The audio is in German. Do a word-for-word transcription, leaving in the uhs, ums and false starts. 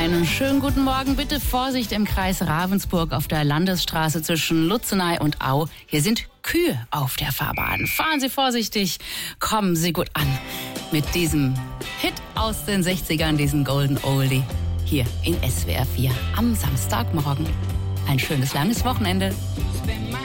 Einen schönen guten Morgen. Bitte Vorsicht im Kreis Ravensburg auf der Landesstraße zwischen Lutzenay und Au. Hier sind Kühe auf der Fahrbahn. Fahren Sie vorsichtig, kommen Sie gut an. Mit diesem Hit aus den sechzigern, diesen Golden Oldie, hier in S W R vier am Samstagmorgen. Ein schönes langes Wochenende.